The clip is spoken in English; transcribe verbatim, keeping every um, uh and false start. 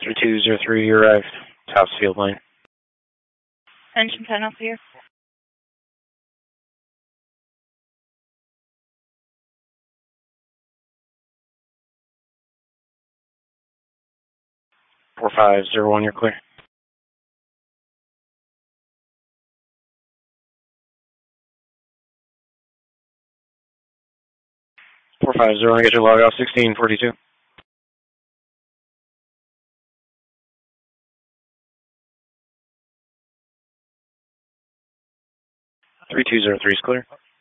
three two zero three, you arrived. South Field Lane. Engine ten off here. four five zero one, you're clear. four five zero one, get your log off sixteen forty-two. three two zero three is clear.